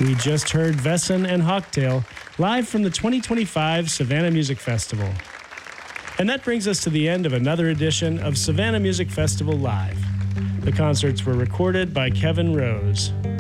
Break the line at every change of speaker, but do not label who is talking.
We just heard Vesson and Hawktail live from the 2025 Savannah Music Festival. And that brings us to the end of another edition of Savannah Music Festival Live. The concerts were recorded by Kevin Rose.